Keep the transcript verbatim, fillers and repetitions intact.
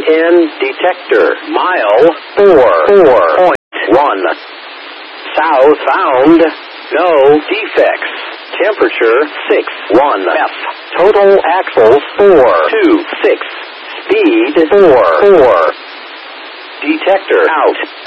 N detector. Mile four four point one. Southbound. No defects. Temperature six one F. Total axles four two six. Speed four four. Detector out.